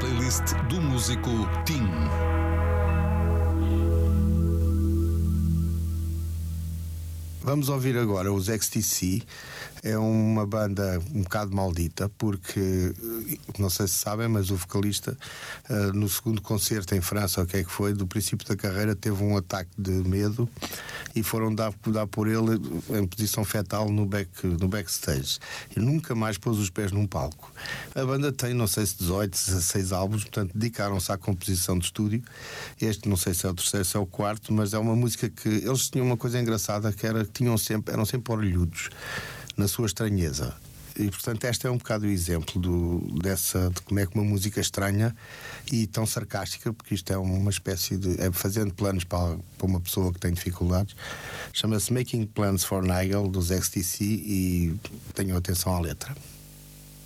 playlist do músico Tim. Vamos ouvir agora os XTC. É uma banda um bocado maldita, porque não sei se sabem, mas o vocalista no segundo concerto em França, o que é que foi, do princípio da carreira, teve um ataque de medo e foram dar por ele em posição fetal no backstage, e nunca mais pôs os pés num palco. A banda tem, não sei se 18, 16 álbuns, portanto dedicaram-se à composição de estúdio. Este não sei se é o terceiro, se é o quarto, mas é uma música que eles tinham uma coisa engraçada, que era que eram sempre orelhudos na sua estranheza. E portanto este é um bocado o exemplo de como é que uma música estranha e tão sarcástica, porque isto é uma espécie de fazendo planos para uma pessoa que tem dificuldades. Chama-se Making Plans for Nigel, dos XTC, e tenham atenção à letra.